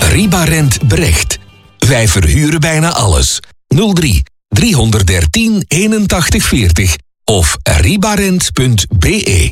Ribarent Brecht. Wij verhuren bijna alles. 03 313 81 40 of ribarent.be.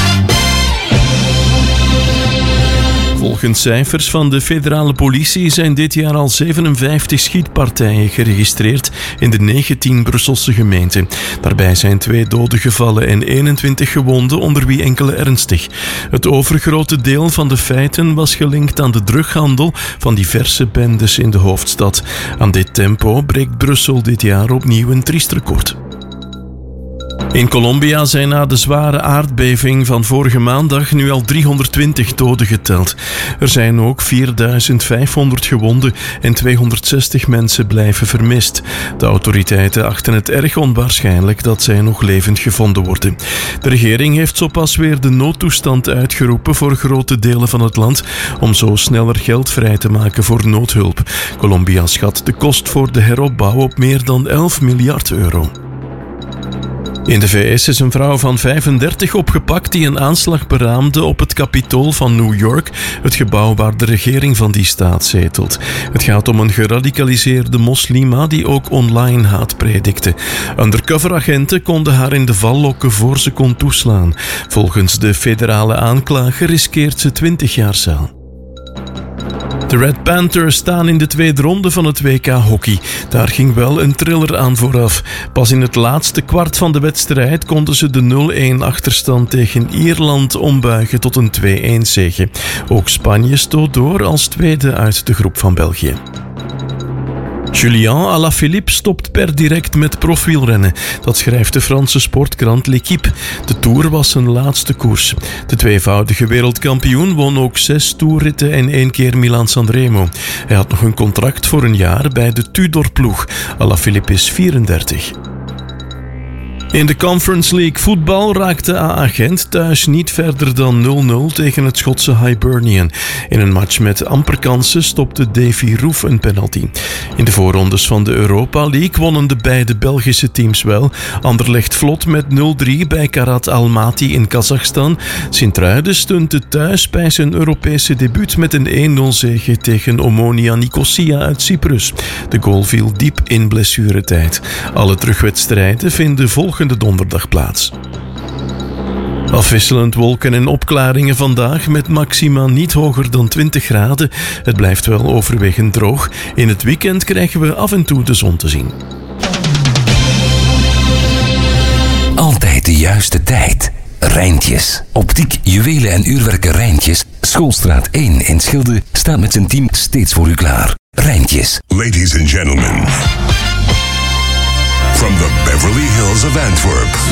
Volgens cijfers van de federale politie zijn dit jaar al 57 schietpartijen geregistreerd in de 19 Brusselse gemeenten. Daarbij zijn 2 doden gevallen en 21 gewonden, onder wie enkele ernstig. Het overgrote deel van de feiten was gelinkt aan de drughandel van diverse bendes in de hoofdstad. Aan dit tempo breekt Brussel dit jaar opnieuw een triest record. In Colombia zijn na de zware aardbeving van vorige maandag nu al 320 doden geteld. Er zijn ook 4500 gewonden en 260 mensen blijven vermist. De autoriteiten achten het erg onwaarschijnlijk dat zij nog levend gevonden worden. De regering heeft zo pas weer de noodtoestand uitgeroepen voor grote delen van het land om zo sneller geld vrij te maken voor noodhulp. Colombia schat de kost voor de heropbouw op meer dan 11 miljard euro. In de VS is een vrouw van 35 opgepakt die een aanslag beraamde op het Capitool van New York, het gebouw waar de regering van die staat zetelt. Het gaat om een geradicaliseerde moslima die ook online haat predikte. Undercoveragenten konden haar in de val lokken voor ze kon toeslaan. Volgens de federale aanklager riskeert ze 20 jaar cel. De Red Panthers staan in de tweede ronde van het WK hockey. Daar ging wel een thriller aan vooraf. Pas in het laatste kwart van de wedstrijd konden ze de 0-1 achterstand tegen Ierland ombuigen tot een 2-1 zege. Ook Spanje stoot door als tweede uit de groep van België. Julien Alaphilippe stopt per direct met profwielrennen. Dat schrijft de Franse sportkrant L'Équipe. De Tour was zijn laatste koers. De tweevoudige wereldkampioen won ook 6 toerritten en 1 keer Milaan-San Remo. Hij had nog een contract voor een jaar bij de Tudor-ploeg. Alaphilippe is 34. In de Conference League voetbal raakte AA Gent thuis niet verder dan 0-0 tegen het Schotse Hibernian. In een match met amper kansen stopte Davy Roef een penalty. In de voorrondes van de Europa League wonnen de beide Belgische teams wel. Anderlecht vlot met 0-3 bij Karat Almaty in Kazachstan. Sint-Truiden stunte thuis bij zijn Europese debuut met een 1-0 zege tegen Omonia Nicosia uit Cyprus. De goal viel diep in blessuretijd. Alle terugwedstrijden vinden volgende donderdag plaats. Afwisselend wolken en opklaringen vandaag met maxima niet hoger dan 20 graden. Het blijft wel overwegend droog. In het weekend krijgen we af en toe de zon te zien. Altijd de juiste tijd. Rijntjes. Optiek, juwelen en uurwerken Rijntjes. Schoolstraat 1 in Schilde staat met zijn team steeds voor u klaar. Rijntjes. Ladies and gentlemen, from the Beverly Hills of Antwerp,